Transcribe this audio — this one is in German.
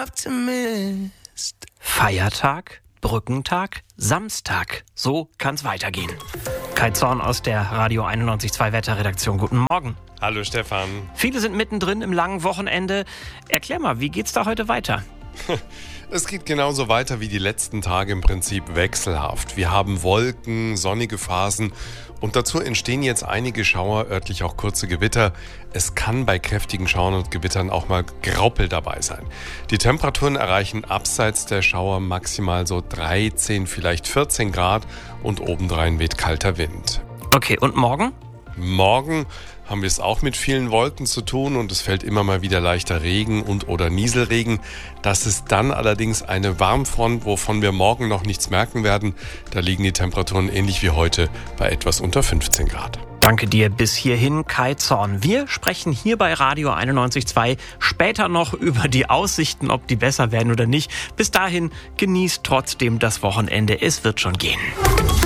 Optimist. Feiertag, Brückentag, Samstag. So kann's weitergehen. Kai Zorn aus der Radio 91.2 Wetterredaktion. Guten Morgen. Hallo Stefan. Viele sind mittendrin im langen Wochenende. Erklär mal, wie geht's da heute weiter? Es geht genauso weiter wie die letzten Tage, im Prinzip wechselhaft. Wir haben Wolken, sonnige Phasen und dazu entstehen jetzt einige Schauer, örtlich auch kurze Gewitter. Es kann bei kräftigen Schauern und Gewittern auch mal Graupel dabei sein. Die Temperaturen erreichen abseits der Schauer maximal so 13, vielleicht 14 Grad und obendrein weht kalter Wind. Okay, und morgen? Morgen haben wir es auch mit vielen Wolken zu tun und es fällt immer mal wieder leichter Regen und oder Nieselregen. Das ist dann allerdings eine Warmfront, wovon wir morgen noch nichts merken werden. Da liegen die Temperaturen ähnlich wie heute bei etwas unter 15 Grad. Danke dir bis hierhin, Kai Zorn. Wir sprechen hier bei Radio 91.2 später noch über die Aussichten, ob die besser werden oder nicht. Bis dahin genießt trotzdem das Wochenende. Es wird schon gehen.